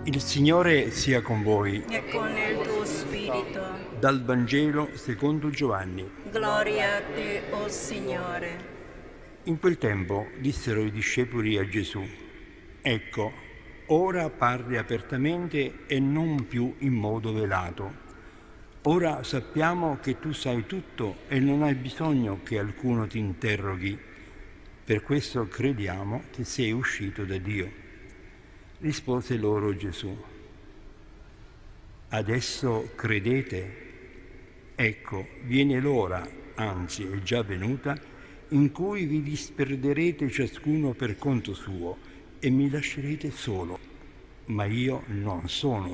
Il Signore sia con voi. E con il tuo spirito. Dal Vangelo secondo Giovanni. Gloria a te, o Signore. In quel tempo dissero i discepoli a Gesù: «Ecco, ora parli apertamente e non più in modo velato. Ora sappiamo che tu sai tutto e non hai bisogno che alcuno ti interroghi. Per questo crediamo che sei uscito da Dio». Rispose loro Gesù: «Adesso credete? Ecco, viene l'ora, anzi è già venuta, in cui vi disperderete ciascuno per conto suo e mi lascerete solo, ma io non sono